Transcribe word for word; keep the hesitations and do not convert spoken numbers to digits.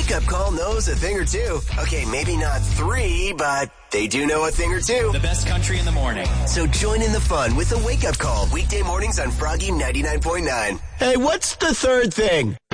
wake-up call knows a thing or two. Okay, maybe not three, but they do know a thing or two. The best country in the morning. So join in the fun with the wake-up call weekday mornings on Froggy ninety-nine point nine. Hey, what's the third thing?